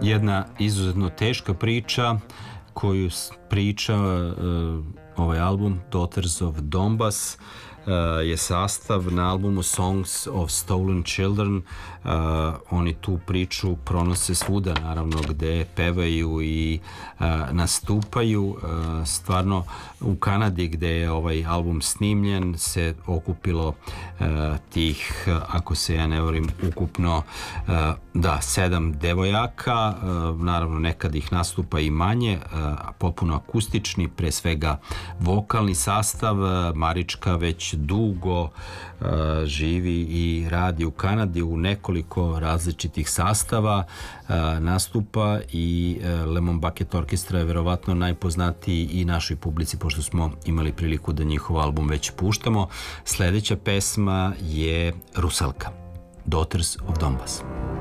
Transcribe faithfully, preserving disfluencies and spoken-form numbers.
jedna izuzetno teška priča koju priča ovaj album Daughters of Donbass. Je sastav na albumu Songs of Stolen Children. Uh, oni tu priču pronose svuda, naravno, gde pevaju i uh, nastupaju. Uh, stvarno u Kanadi, gde je ovaj album snimljen, se okupilo uh, tih, ako se ja ne varam, ukupno uh, da, sedam devojaka. Uh, naravno, nekad ih nastupa i manje, uh, potpuno akustični, pre svega vokalni sastav. Uh, Marička već dugo uh, živi i radi u Kanadi u nekoliko različitih sastava, uh, nastupa i uh, Lemon Bucket Orchestra je verovatno najpoznatiji i našoj publici, pošto smo imali priliku da njihov album već puštamo. Sledeća pesma je Rusalka, Daughters of Donbass.